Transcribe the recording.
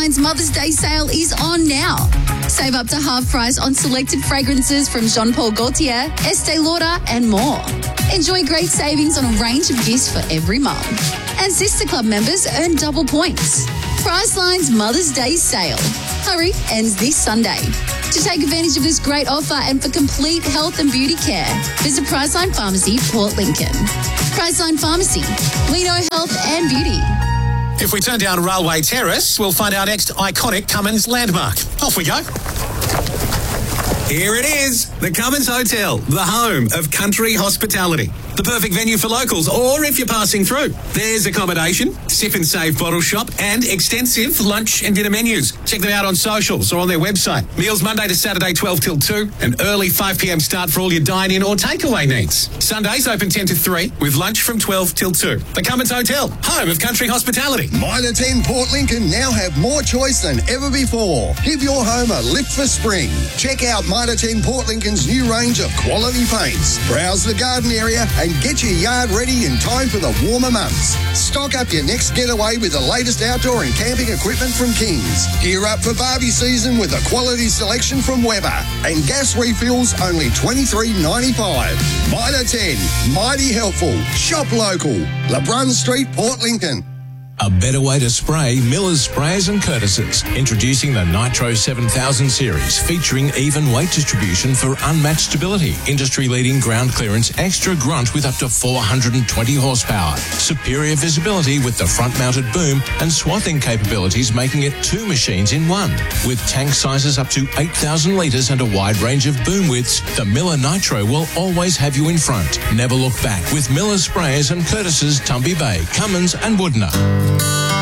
Priceline's Mother's Day sale is on now. Save up to half price on selected fragrances from Jean Paul Gaultier, Estee Lauder and more. Enjoy great savings on a range of gifts for every mum. And Sister Club members earn double points. Priceline's Mother's Day sale. Hurry, ends this Sunday. To take advantage of this great offer and for complete health and beauty care, visit Priceline Pharmacy, Port Lincoln. Priceline Pharmacy. We know health and beauty. If we turn down Railway Terrace, we'll find our next iconic Cummins landmark. Off we go. Here it is, the Cummins Hotel, the home of country hospitality. The perfect venue for locals, or if you're passing through. There's accommodation, sip and save bottle shop, and extensive lunch and dinner menus. Check them out on socials or on their website. Meals Monday to Saturday 12 till 2, an early 5 p.m. start for all your dine-in or takeaway needs. Sundays open 10 to 3, with lunch from 12 till 2. The Cummins Hotel, home of country hospitality. Mitre 10 Port Lincoln now have more choice than ever before. Give your home a lift for spring. Check out Mitre 10 Port Lincoln's new range of quality paints. Browse the garden area and get your yard ready in time for the warmer months. Stock up your next getaway with the latest outdoor and camping equipment from Kings. Gear up for barbie season with a quality selection from Weber. And gas refills only $23.95. Mitre 10, mighty helpful. Shop local. LeBrun Street, Port Lincoln. A better way to spray Miller's Sprayers and Curtis's. Introducing the Nitro 7000 series, featuring even weight distribution for unmatched stability, industry-leading ground clearance, extra grunt with up to 420 horsepower, superior visibility with the front-mounted boom, and swathing capabilities, making it 2 machines in one. With tank sizes up to 8,000 litres and a wide range of boom widths, the Miller Nitro will always have you in front. Never look back with Miller's Sprayers and Curtis's, Tumby Bay, Cummins and Woodner.